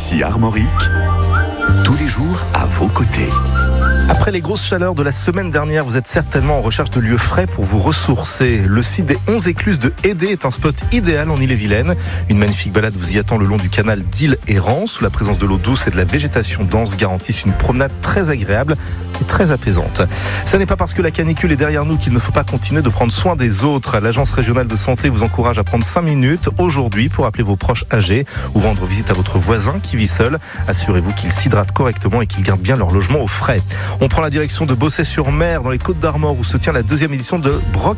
Ici Armorique, tous les jours à vos côtés. Après les grosses chaleurs de la semaine dernière, vous êtes certainement en recherche de lieux frais pour vous ressourcer. Le site des 11 écluses de Hédé est un spot idéal en Ille-et-Vilaine. Une magnifique balade vous y attend le long du canal d'Ille-et-Rance, où la présence de l'eau douce et de la végétation dense garantissent une promenade très agréable et très apaisante. Ça n'est pas parce que la canicule est derrière nous qu'il ne faut pas continuer de prendre soin des autres. L'Agence régionale de santé vous encourage à prendre 5 minutes aujourd'hui pour appeler vos proches âgés ou rendre visite à votre voisin qui vit seul. Assurez-vous qu'ils s'hydratent correctement et qu'ils gardent bien leur logement au frais. On prend la direction de Bossey-sur-Mer dans les Côtes-d'Armor où se tient la 2e édition de Broc